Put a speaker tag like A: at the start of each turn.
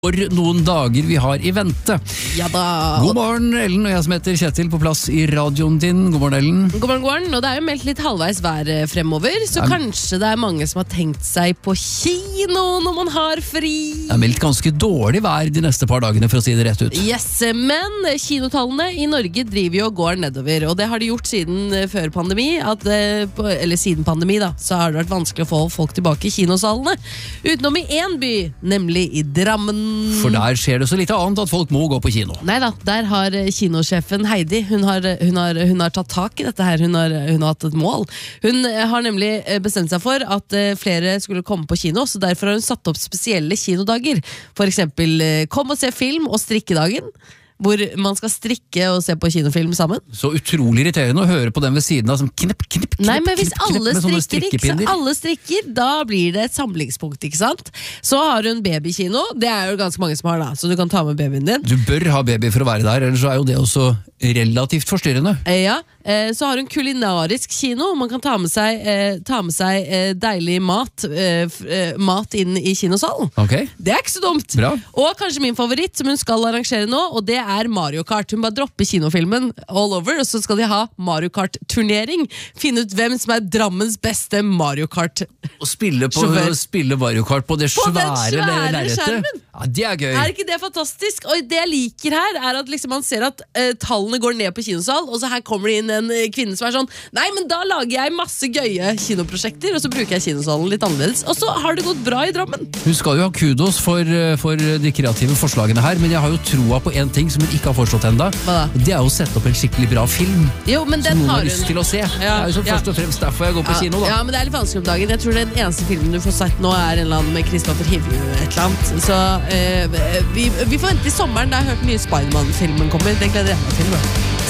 A: For noen dager vi har i vente.
B: Ja da.
A: God morgen, Ellen, og jeg som heter Kjetil på plass i radioen din. God morgen, Ellen.
B: God morgen, god morgen. Og det er jo meldt litt halvveis vær fremover, så kanskje det er mange som har tenkt seg på kino når man har fri.
A: Det er meldt ganske dårlig vær de neste par dagene, for å si det rett ut.
B: Yes, men kinotallene i Norge driver jo og går nedover, og det har de gjort siden før pandemi, eller siden pandemi da, så har det vært vanskelig å få folk tilbake i kinosalene. Utenom i en by, nemlig i Drammen.
A: For der skjer det så lite annet at folk må gå på kino.
B: Neida, der har kinosjefen Heidi, hun har tatt tak i dette her, hun har hatt et mål. Hun har nemlig bestemt seg for at flere skulle komme på kino, så derfor har hun satt opp spesielle kinodager. For eksempel kom og se film og strikkedagen, hvor man skal strikke og se på kinofilm sammen.
A: Så utrolig irriterende å høre på den ved siden av som knipp, knipp, knipp.
B: Nei, men hvis alle
A: strikker,
B: alle strikker, da blir det et samlingspunkt, ikke sant? Så har hun babykino, det er jo ganske mange som har da, så du kan ta med babyen din.
A: Du bør ha baby for å være der, ellers så er jo det også relativt forstyrrende.
B: Ja, så har hun kulinarisk kino, man kan ta med seg deilig mat inn i kinosalen.
A: Okay.
B: Det er ikke så dumt.
A: Bra. Og
B: kanskje min favoritt som hun skal arrangere nå, og det er Mario Kart. Hun bare dropper kinofilmen all over, og så skal de ha Mario Kart-turnering. Finne ut hvem som er Drammens beste Mario Kart.
A: Og spille Mario Kart på det svære lerretet. Ja, det er gøy.
B: Er ikke det fantastisk? Og det jeg liker her, er at liksom man ser at tallene går ned på kinosal, og så her kommer det inn en kvinne som er sånn, nei, men da lager jeg masse gøye kinoprosjekter, og så bruker jeg kinosalen litt annerledes. Og så har det gått bra i Drammen.
A: Hun skal jo ha kudos for de kreative forslagene her, men jeg har jo troa på en ting som hun ikke har forstått enda. Det er å sette opp en skikkelig bra film
B: jo, men
A: som noen har lyst til å se. Det er jo først og fremst derfor jeg går på kino da.
B: Ja, men det er litt vanskelig om dagen. Jeg tror den eneste filmen du får sett nå er en eller annen med Kristoffer Hivju et eller annet. Så vi får vente i sommeren. Da har jeg hørt nye Spider-Man-filmen kommer. Den gleder jeg meg til.